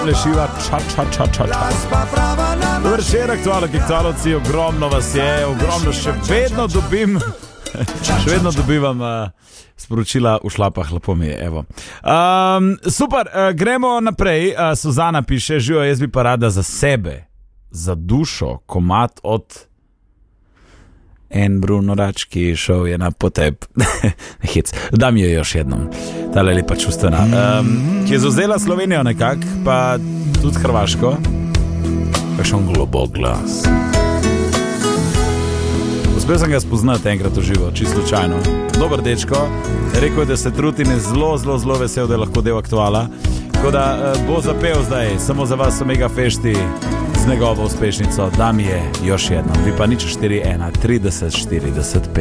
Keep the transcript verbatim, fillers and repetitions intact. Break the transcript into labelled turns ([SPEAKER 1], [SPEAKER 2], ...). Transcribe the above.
[SPEAKER 1] Lešiva, ča, ča, ča, ča, ča. Dobar še aktualno, ki aktualci, ogromno vas je, ogromno še vedno dobim, še vedno dobivam uh, sporočila v šlapah, lepo mi je, evo. Um, super, uh, gremo naprej, uh, Suzana piše, živo, jaz bi pa rada za sebe, za dušo, komad od en Bruno Rački, šel je na potep, hec, dam jo još jednom, tale lepa čustvena, um, ki je zauzela Slovenijo nekak, pa tudi Hrvaško, pa še on globok glas. Uspel sem ga spoznati enkrat v živo, čisto slučajno. Dober dečko, rekel je, da se trudi in je zelo, zelo, zelo vesel, da je lahko del aktuala. Tako da bo zapel zdaj, samo za vas Omega Fešti z njegovo uspešnico, dam je još jednom. Vi pa nič štiri ena trideset štirideset pet.